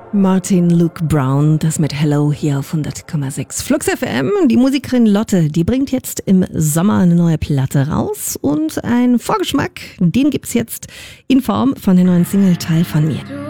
Martin Luke Brown, das mit Hello hier auf 100,6 Flux FM. Die Musikerin Lotte, die bringt jetzt im Sommer eine neue Platte raus und einen Vorgeschmack, den gibt's jetzt in Form von der neuen Single Teil von mir.